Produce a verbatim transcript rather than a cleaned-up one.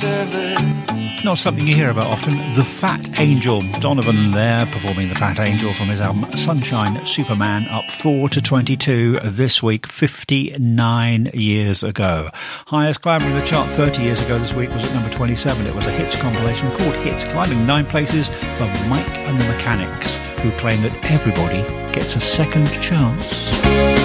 Not something you hear about often. The Fat Angel. Donovan there performing The Fat Angel from his album Sunshine Superman, up four to twenty-two this week, fifty-nine years ago. Highest climber in the chart thirty years ago this week was at number twenty-seven. It was a hits compilation called Hits, climbing nine places for Mike and the Mechanics, who claim that everybody gets a second chance.